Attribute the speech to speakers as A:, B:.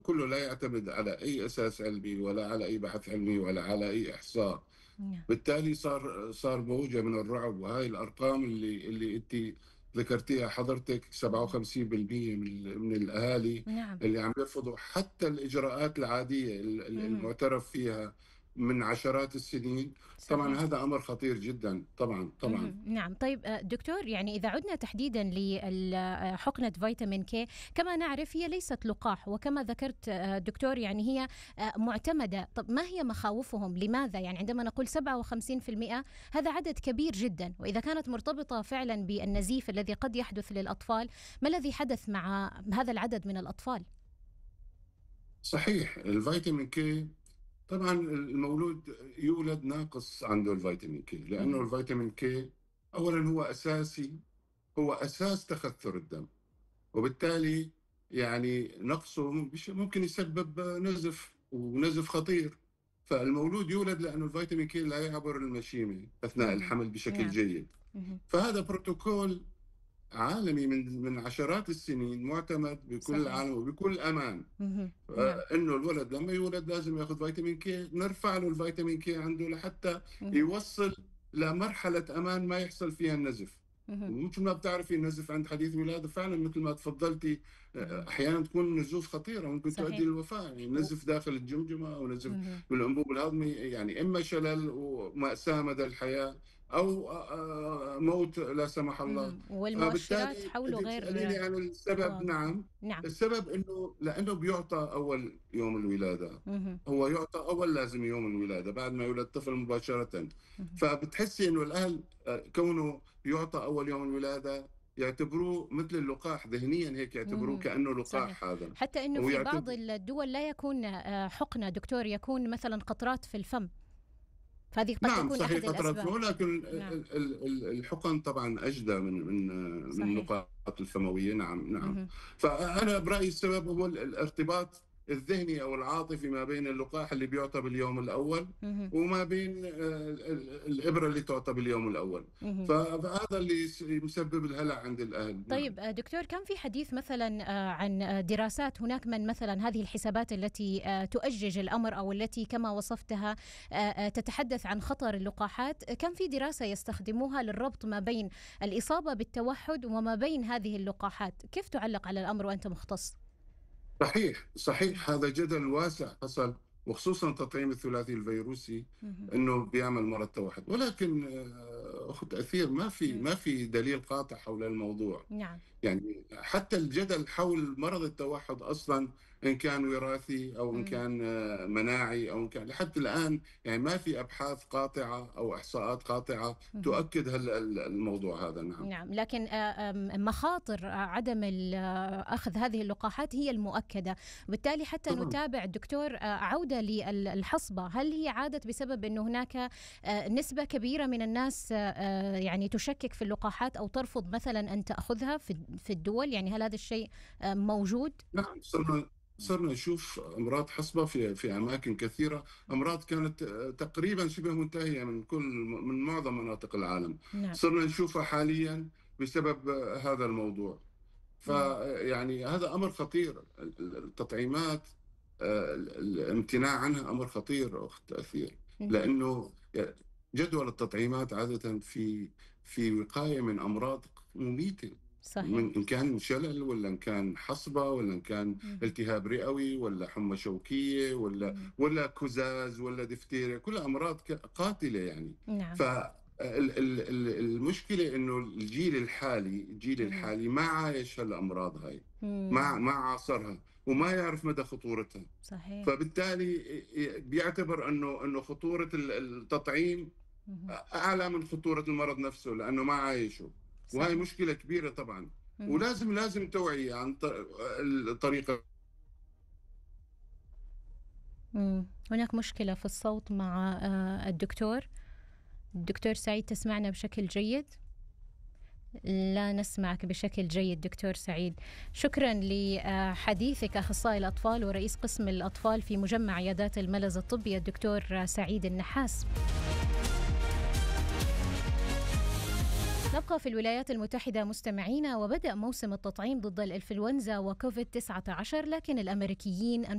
A: كله لا يعتمد على أي أساس علمي ولا على أي بحث علمي ولا على أي إحصاء.
B: نعم.
A: بالتالي صار موجة من الرعب، وهاي الأرقام اللي أنتِ ذكرتيها حضرتِك، 57% من الأهالي
B: نعم.
A: اللي عم يرفضوا حتى الإجراءات العادية
B: اهم.
A: المُعترف فيها من عشرات السنين. طبعًا
B: صحيح.
A: هذا أمر خطير جدًا، طبعًا، طبعًا.
B: نعم. طيب دكتور، يعني إذا عدنا تحديدًا حقنة فيتامين K، كما نعرف هي ليست لقاح، وكما ذكرت دكتور يعني هي مُعتمدة. طب ما هي مخاوفهم؟ لماذا؟ يعني عندما نقول 57% هذا عدد كبير جدًا، وإذا كانت مرتبطة فعلًا بالنزيف الذي قد يحدث للأطفال، ما الذي حدث مع هذا العدد من الأطفال؟
A: صحيح، الفيتامين K طبعًا المولود يولد ناقص عنده الفيتامين K، لأنه
B: اهم.
A: الفيتامين K أولًا هو أساسي، هو أساس تخثُّر الدم، وبالتالي يعني نقصه ممكن يسبب نزف، ونزف خطير. فالمولود يولد لأنه الفيتامين K لا يعبر المشيمة أثناء
B: اهم.
A: الحمل بشكل
B: نعم.
A: جيد.
B: اهم.
A: فهذا بروتوكول عالمي من عشرات السنين، مُعتمد بكل
B: صحيح.
A: العالم وبكل أمان.
B: اهم. نعم.
A: إنه الولد لمّا يولد لازم ياخُذ فيتامين K، نرفع له الفيتامين K عنده لحتى
B: اهم.
A: يوصّل لمرحلة أمان ما يحصل فيها النزف.
B: اهم.
A: ومثل ما بتعرفي النزف عند حديث الولادة فعلًا مثل ما تفضّلتِ،
B: اهم.
A: أحيانًا تكون نزوف خطيرة ممكن تؤدي
B: صحيح.
A: للوفاة، يعني
B: و
A: نزف داخل الجمجمة أو نزف
B: اهم.
A: بالأنبوب الهضمي، يعني إما شلل ومأساة مدى الحياة، أو موت لا سمح الله.
B: والمؤشرات
A: فبالتالي
B: حوله
A: أنتِ بتسأليني
B: غير
A: عن السبب.
B: واضحة.
A: نعم،
B: نعم.
A: السبب لإنه بيُعطى أول يوم الولادة.
B: اهم.
A: هو يُعطى أول لازم يوم الولادة بعد ما يولد الطفل مباشرةً.
B: اهم.
A: فبتحسّي إنه الأهل كونه يُعطى أول يوم الولادة يعتبروه مثل اللقاح، ذهنيًا هيك يعتبروه
B: اهم.
A: كأنه
B: صحيح.
A: لقاح هذا.
B: حتى إنه في بعض
A: ويعتب
B: الدول لا يكون حقنة دكتور، يكون مثلًا قطرات في الفم، فهذه قد
A: نعم
B: تكون
A: صحيح
B: أحد
A: قطرات،
B: الأسباب.
A: ولكن
B: نعم.
A: الحقن طبعًا أجدى من
B: صحيح.
A: النقاط الفموية. نعم، نعم.
B: اهم.
A: فأنا برأيي السبب هو الارتباط الذهني أو العاطفي ما بين اللقاح اللي بيُعطى باليوم الأول،
B: اهم.
A: وما بين الإبرة اللي تُعطى باليوم الأول.
B: اهم.
A: فهذا اللي مسبب الهلع عند الأهل. نعم.
B: طيب دكتور، كان في حديث مثلًا عن دراسات، هناك من مثلًا هذه الحسابات التي تؤجج الأمر، أو التي كما وصفتها تتحدث عن خطر اللقاحات. كان في دراسة يستخدموها للربط ما بين الإصابة بالتوحد وما بين هذه اللقاحات، كيف تعلق على الأمر وأنت مختص؟
A: صحيح، صحيح، هذا جدل واسع حصل، وخصوصًا التطعيم الثلاثي الفيروسي
B: اهم.
A: إنه بيعمل مرض توحد، ولكن أخت أثير
B: إمم.
A: ما في دليل قاطع حول الموضوع.
B: نعم.
A: يعني حتى الجدل حول مرض التوحد أصلًا، إن كان وراثي أو إن
B: إمم.
A: كان مناعي أو إن كان، لحد الآن يعني ما في أبحاث قاطعة أو إحصاءات قاطعة
B: اهم.
A: تؤكد الموضوع هذا. نعم.
B: نعم، لكن مخاطر عدم أخذ هذه اللقاحات هي المؤكدة، وبالتالي حتى
A: طبعًا.
B: نتابع دكتور عودة للحصبة، هل هي عادت بسبب أنه هناك نسبة كبيرة من الناس يعني تشكك في اللقاحات أو ترفض مثلًا أن تأخذها في الدول؟ يعني هل هذا الشيء موجود؟
A: نعم، صرنا نشوف أمراض حصبة في أماكن كثيرة، أمراض كانت تقريبًا شبه منتهية من معظم مناطق العالم،
B: نعم.
A: صرنا نشوفها حاليًا بسبب هذا الموضوع.
B: إمم.
A: فيعني هذا أمر خطير. التطعيمات الامتناع عنها أمر خطير أخت أثير،
B: اهم.
A: لأنه جدول التطعيمات عادةً في وقاية من أمراض مميتة.
B: صحيح.
A: إن كان شلل والّا إن كان حصبة والّا إن كان
B: اهم.
A: التهاب رئوي والّا حمى شوكية
B: اهم.
A: والّا كُزاز والّا ديفتيريا، كلها أمراض قاتلة يعني.
B: نعم.
A: ف المشكلة إنه الجيل
B: اهم.
A: الحالي ما عايش هالأمراض هاي،
B: إمم.
A: ما عاصرها وما يعرف مدى خطورتها.
B: صحيح.
A: فبالتالي بيعتبر إنه خطورة التطعيم
B: اهم.
A: أعلى من خطورة المرض نفسه لأنه ما عايشه. وهي
B: صحيح.
A: مشكلة كبيرة طبعًا.
B: اهم.
A: ولازم توعية عن الطريقة.
B: هناك مشكلة في الصوت مع الدكتور. الدكتور سعيد، تسمعنا بشكل جيد؟ لا نسمعك بشكل جيد دكتور سعيد. شكرا لحديثك أخصائي الأطفال ورئيس قسم الأطفال في مجمع عيادات الملز الطبي الدكتور سعيد النحاس. نبقى في الولايات المتحدة مستمعينا، وبدأ موسم التطعيم ضد الإنفلونزا وكوفيد 19، لكن الأمريكيين